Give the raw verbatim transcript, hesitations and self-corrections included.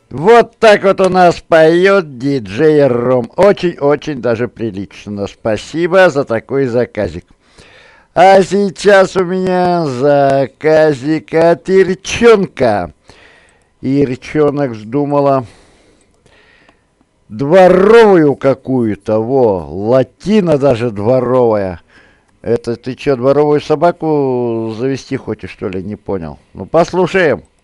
Вот так вот у нас поет диджей Ром. Очень-очень даже прилично. Спасибо за такой заказик. А сейчас у меня заказик от Ирчонка. Ирчонок вздумала дворовую какую-то, во, латина даже дворовая. Это ты что, дворовую собаку завести хочешь, что ли, не понял? Ну, послушаем.